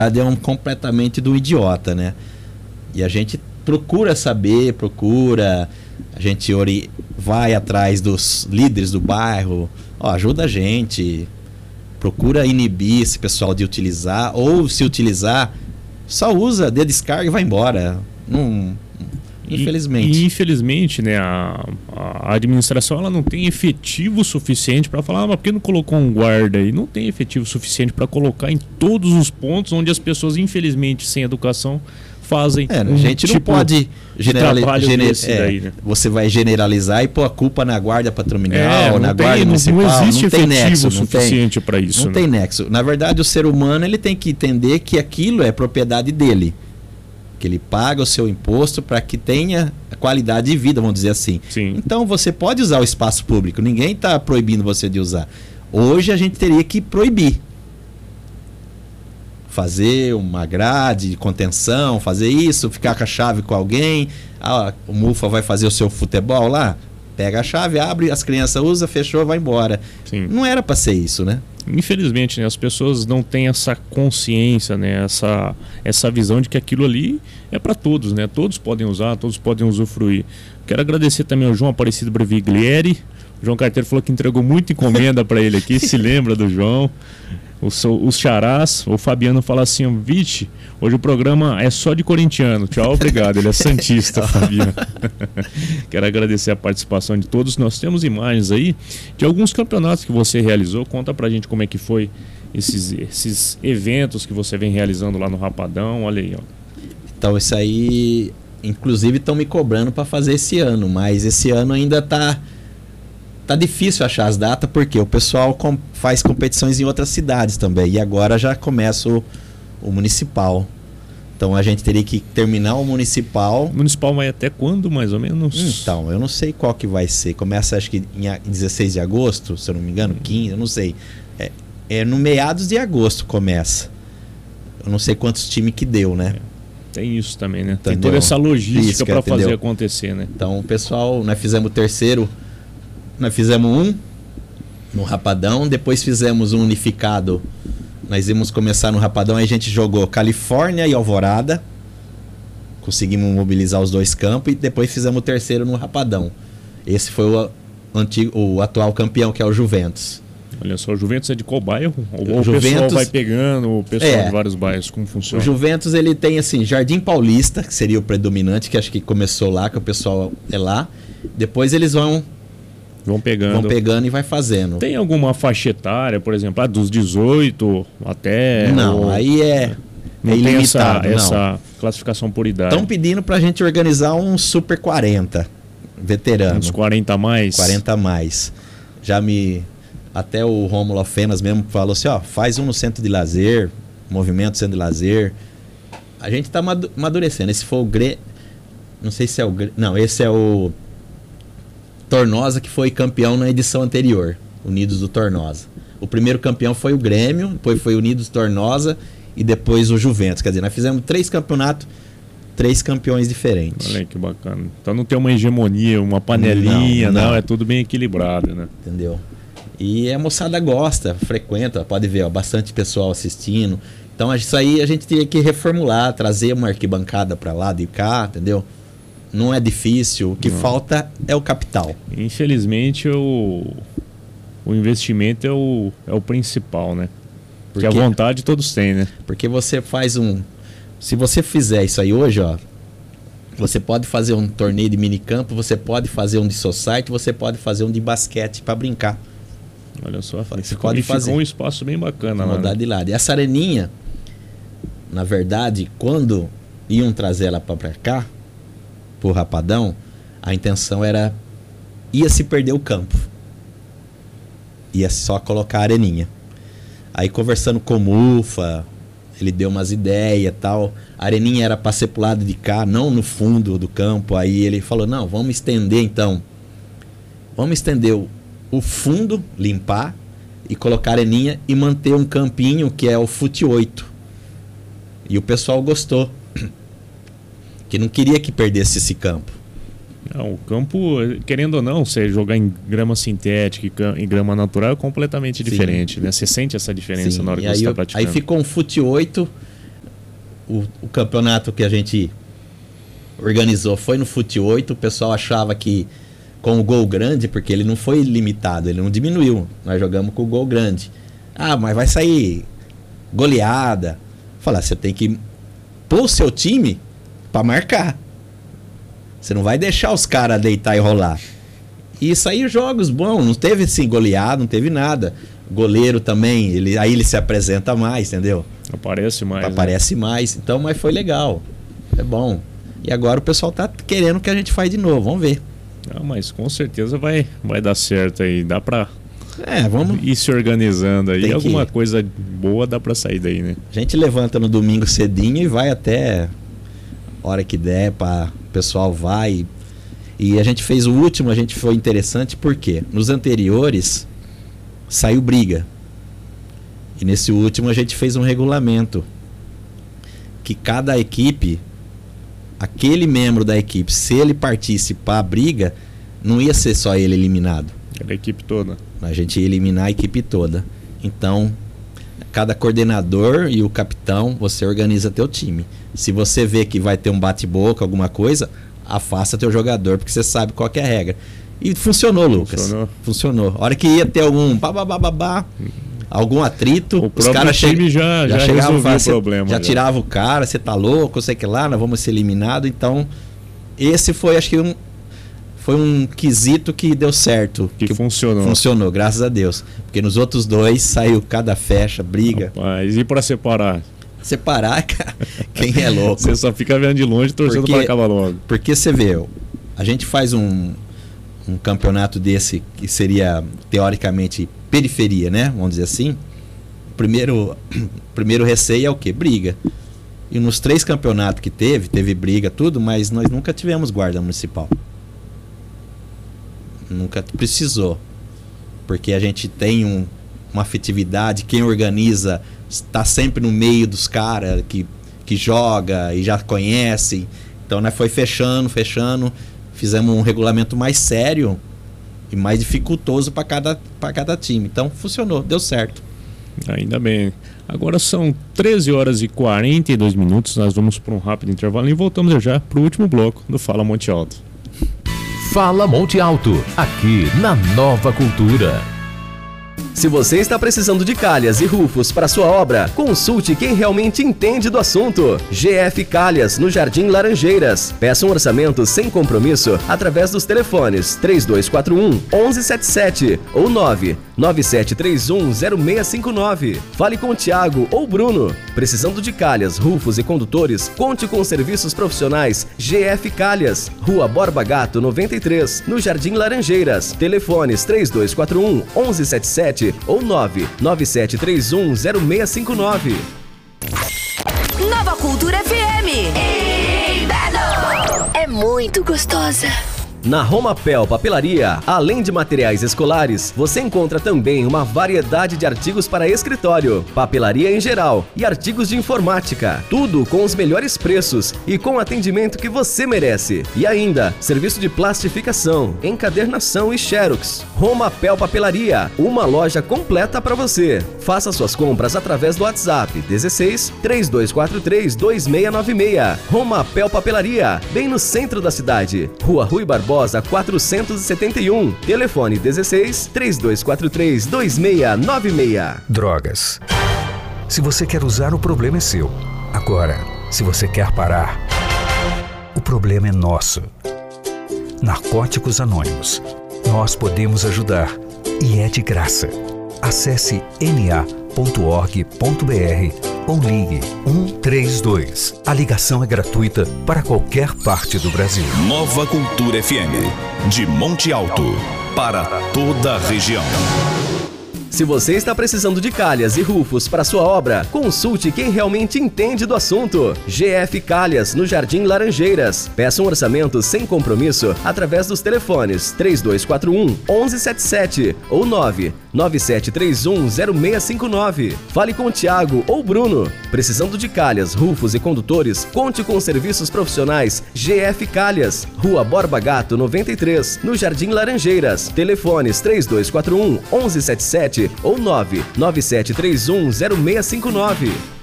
é um completamente do idiota, né? E a gente procura saber, a gente vai atrás dos líderes do bairro, ajuda a gente, procura inibir esse pessoal de utilizar, ou se utilizar, só usa, dê descarga e vai embora. Não, infelizmente. E infelizmente, né, a administração ela não tem efetivo suficiente para falar, mas por que não colocou um guarda aí? Não tem efetivo suficiente para colocar em todos os pontos onde as pessoas, infelizmente, sem educação, fazem. A gente não pode generalizar. Né? Você vai generalizar e pôr a culpa na guarda patrimonial, na guarda municipal. Não existe efetivo nexo suficiente para isso. Não tem nexo. Na verdade, o ser humano ele tem que entender que aquilo é propriedade dele. Que ele paga o seu imposto para que tenha qualidade de vida, vamos dizer assim. Sim. Então você pode usar o espaço público, ninguém está proibindo você de usar. Hoje a gente teria que proibir. Fazer uma grade de contenção, fazer isso, ficar com a chave com alguém. O Mufa vai fazer o seu futebol lá, pega a chave, abre, as crianças usam, fechou, vai embora. Sim. Não era para ser isso, né? Infelizmente, né, as pessoas não têm essa consciência, né, essa visão de que aquilo ali é para todos, né? Todos podem usar, todos podem usufruir. Quero agradecer também ao João Aparecido Breviglieri. O João Carteiro falou que entregou muita encomenda para ele aqui, se lembra do João. Os Charás, o Fabiano fala assim, Vite, hoje o programa é só de corintiano, tchau, obrigado, ele é santista, Fabiano. Quero agradecer a participação de todos, nós temos imagens aí de alguns campeonatos que você realizou, conta pra gente como é que foi esses eventos que você vem realizando lá no Rapadão, olha aí, ó. Então isso aí, inclusive estão me cobrando para fazer esse ano, mas esse ano ainda tá difícil achar as datas, porque o pessoal faz competições em outras cidades também, e agora já começa o municipal. Então a gente teria que terminar o municipal. O municipal vai até quando, mais ou menos? Então, eu não sei qual que vai ser. Começa acho que em 16 de agosto, se eu não me engano, 15, eu não sei. É no meados de agosto começa. Eu não sei quantos times que deu, né? Tem isso também, né? Entendeu? Tem toda essa logística para fazer acontecer, né? Então o pessoal, nós fizemos o terceiro. Nós fizemos um no Rapadão, depois fizemos um unificado. Nós íamos começar no Rapadão, aí a gente jogou Califórnia e Alvorada. Conseguimos mobilizar os dois campos e depois fizemos o terceiro no Rapadão. Esse foi o atual campeão, que é o Juventus. Olha só, o Juventus é de qual bairro? Ou o Juventus, pessoal vai pegando o pessoal de vários bairros? Como funciona? O Juventus ele tem assim, Jardim Paulista, que seria o predominante, que acho que começou lá, que o pessoal é lá. Depois eles vão pegando e vai fazendo. Tem alguma faixa etária, por exemplo, dos 18 até... Não, aí não ilimitado. Tem essa classificação por idade. Estão pedindo pra gente organizar um Super 40 veterano. Uns 40 a mais? 40 a mais. Até o Rômulo Alfenas mesmo falou assim, faz um no centro de lazer, movimento centro de lazer. A gente tá amadurecendo. Esse foi o não sei se é o... Não, esse é o Tornosa, que foi campeão na edição anterior, Unidos do Tornosa. O primeiro campeão foi o Grêmio, depois foi o Unidos do Tornosa e depois o Juventus. Quer dizer, nós fizemos 3 campeonatos, 3 campeões diferentes. Olha aí, que bacana. Então não tem uma hegemonia, uma panelinha, não. É tudo bem equilibrado, né? Entendeu? E a moçada gosta, frequenta, pode ver, bastante pessoal assistindo. Então isso aí a gente teria que reformular, trazer uma arquibancada para lá de cá, entendeu? Não é difícil, o que falta é o capital. Infelizmente o investimento é o principal, né? Porque a vontade todos têm, né? Porque você faz se você fizer isso aí hoje, você pode fazer um torneio de minicampo, você pode fazer um de society, você pode fazer um de basquete para brincar. Olha só, você pode fazer. Ficou um espaço bem bacana lá. Mudar de lado. E essa areninha, na verdade, quando iam trazer ela para cá, pro Rapadão, a intenção ia se perder o campo, ia só colocar a areninha. Aí conversando com o Mufa, ele deu umas ideias e tal, a areninha era para ser pro lado de cá, não no fundo do campo. Aí ele falou, não, vamos estender então, vamos estender o fundo, limpar e colocar a areninha e manter um campinho que é o fute 8. E o pessoal gostou, que não queria que perdesse esse campo. Não, o campo, querendo ou não, você jogar em grama sintética e em grama natural é completamente diferente, né? Você sente essa diferença na hora que você está praticando. Aí ficou um fute 8, o campeonato que a gente organizou foi no Fute 8, o pessoal achava que com o gol grande, porque ele não foi limitado, ele não diminuiu, nós jogamos com o gol grande. Ah, mas vai sair goleada. Falar, você tem que pôr o seu time para marcar. Você não vai deixar os caras deitar e rolar. E saíram jogos bons, não teve assim goleado, não teve nada. O goleiro também, aí ele se apresenta mais, entendeu? Aparece mais. Aparece mais, então, mas foi legal. É bom. E agora o pessoal tá querendo que a gente faz de novo, vamos ver. Ah, mas com certeza vai dar certo aí, dá pra vamos ir se organizando aí, alguma coisa boa dá pra sair daí, né? A gente levanta no domingo cedinho e vai até a hora que der, o pessoal vai. E a gente fez o último, foi interessante porque nos anteriores saiu briga. E nesse último a gente fez um regulamento que cada equipe, aquele membro da equipe, se ele partisse para a briga, não ia ser só ele eliminado. Era a equipe toda. A gente ia eliminar a equipe toda. Então, cada coordenador e o capitão, você organiza teu time. Se você vê que vai ter um bate-boca, alguma coisa, afasta teu jogador, porque você sabe qual que é a regra. E funcionou, Lucas. Funcionou. A hora que ia ter algum atrito, os caras já chegavam e falavam, o problema, já tirava o cara, você tá louco, sei que lá, nós vamos ser eliminados. Então, esse foi, acho que foi um quesito que deu certo. Que funcionou. Funcionou, graças a Deus. Porque nos outros dois saiu cada fecha, briga. Rapaz, e para separar? Separar, cara, quem é louco? Você só fica vendo de longe torcendo para acabar logo. Porque você vê, a gente faz um campeonato desse que seria teoricamente periferia, né? Vamos dizer assim. Primeiro receio é o quê? Briga. E nos 3 campeonatos que teve briga, tudo, mas nós nunca tivemos guarda municipal. Nunca precisou. Porque a gente tem uma afetividade, quem organiza está sempre no meio dos caras que joga e já conhece. Então nós foi fechando, fizemos um regulamento mais sério e mais dificultoso para cada time. Então funcionou, deu certo. Ainda bem. Agora são 13 horas e 42 minutos, nós vamos para um rápido intervalo e voltamos já para o último bloco do Fala Monte Alto. Fala Monte Alto, aqui na Nova Cultura. Se você está precisando de calhas e rufos para sua obra, consulte quem realmente entende do assunto. GF Calhas, no Jardim Laranjeiras. Peça um orçamento sem compromisso através dos telefones 3241-1177 ou 99731-0659. Fale com o Thiago ou Bruno. Precisando de calhas, rufos e condutores, conte com serviços profissionais GF Calhas. Rua Borba Gato 93, no Jardim Laranjeiras. Telefones 3241-1177 ou 99731-0659. Nova Cultura FM. É muito gostosa. Na Romapel Papelaria, além de materiais escolares, você encontra também uma variedade de artigos para escritório, papelaria em geral e artigos de informática. Tudo com os melhores preços e com o atendimento que você merece. E ainda, serviço de plastificação, encadernação e xerox. Romapel Papelaria, uma loja completa para você. Faça suas compras através do WhatsApp 16 3243 2696. Romapel Papelaria, bem no centro da cidade. Rua Rui Barbosa 471, telefone 16 3243 2696. Drogas. Se você quer usar, o problema é seu. Agora, se você quer parar, o problema é nosso. Narcóticos Anônimos. Nós podemos ajudar e é de graça. Acesse na.org.br ou ligue 132. A ligação é gratuita para qualquer parte do Brasil. Nova Cultura FM, de Monte Alto, para toda a região. Se você está precisando de calhas e rufos para sua obra, consulte quem realmente entende do assunto. GF Calhas, no Jardim Laranjeiras. Peça um orçamento sem compromisso através dos telefones 3241-1177 ou 99731-0659. Fale com o Thiago ou Bruno. Precisando de calhas, rufos e condutores, conte com os serviços profissionais GF Calhas. Rua Borba Gato 93, no Jardim Laranjeiras. Telefones 3241-1177 ou 99731-0659.